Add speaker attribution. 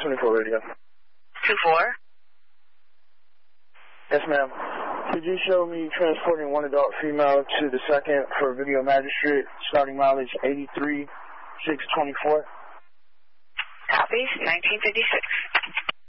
Speaker 1: 1024 radio.
Speaker 2: 24?
Speaker 1: Yes, ma'am. Could you show me transporting one adult female to the 2nd for video magistrate, starting mileage 83,624?
Speaker 2: Copies, 1956.